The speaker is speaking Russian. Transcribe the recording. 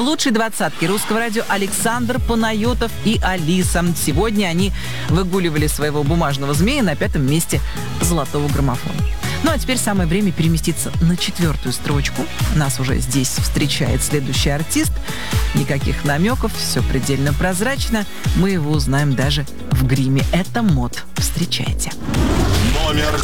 лучшей двадцатке русского радио Александр Панайотов и Алиса. Сегодня они выгуливали своего бумажного змея на 5-м месте золотого граммофона. Ну а теперь самое время переместиться на 4-ю строчку. Нас уже здесь встречает следующий артист. Никаких намеков, все предельно прозрачно. Мы его узнаем даже в гриме. Это МОД. Встречайте. Номер